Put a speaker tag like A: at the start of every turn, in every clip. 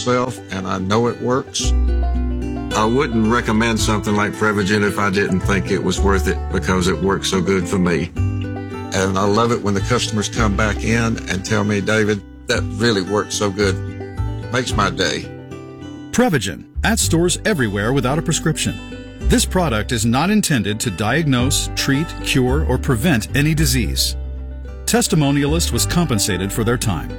A: myself, and I know it works. I wouldn't recommend something like Prevagen if I didn't think it was worth it because it works so good for me. And I love it when the customers come back in and tell me, David, that really works so good. Makes my day.
B: Prevagen, at stores everywhere without a prescription. This product is not intended to diagnose, treat, cure, or prevent any disease. Testimonialist was compensated for their time.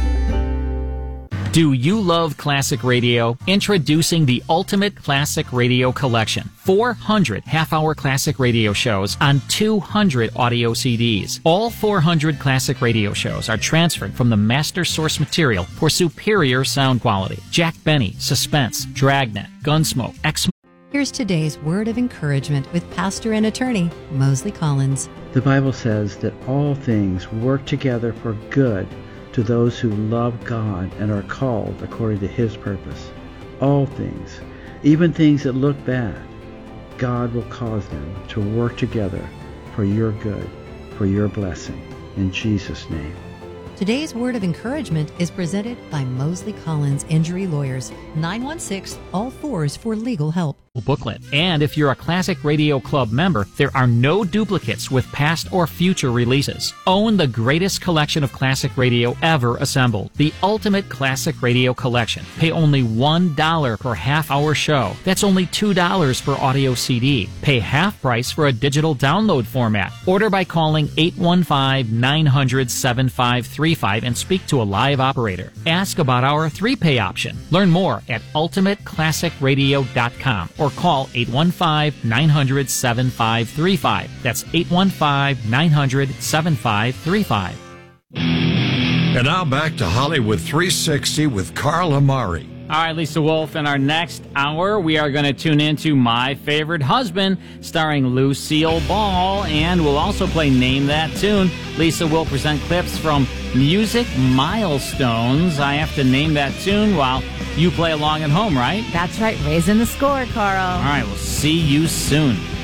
C: Do you love classic radio? Introducing the Ultimate Classic Radio Collection. 400 half-hour classic radio shows on 200 audio CDs. All 400 classic radio shows are transferred from the master source material for superior sound quality. Jack Benny, Suspense, Dragnet, Gunsmoke, X.
D: Here's today's word of encouragement with pastor and attorney Mosley Collins.
E: The Bible says that all things work together for good to those who love God and are called according to His purpose. All things, even things that look bad, God will cause them to work together for your good, for your blessing. In Jesus' name.
D: Today's word of encouragement is presented by Mosley Collins Injury Lawyers, 916-ALL-4s for legal help.
C: Booklet. And if you're a Classic Radio Club member, there are no duplicates with past or future releases. Own the greatest collection of classic radio ever assembled. The Ultimate Classic Radio Collection. Pay only $1 per half-hour show. That's only $2 per audio CD. Pay half price for a digital download format. Order by calling 815-900-7535 and speak to a live operator. Ask about our 3-pay option. Learn more at ultimateclassicradio.com. or call 815-900-7535. That's 815-900-7535.
F: And now back to Hollywood 360 with Carl Amari.
C: All right, Lisa Wolf, in our next hour, we are going to tune into My Favorite Husband, starring Lucille Ball, and we'll also play Name That Tune. Lisa will present clips from Music Milestones. I have to name that tune while you play along at home, right?
G: That's right. Raising the score, Carl.
C: All right, we'll see you soon.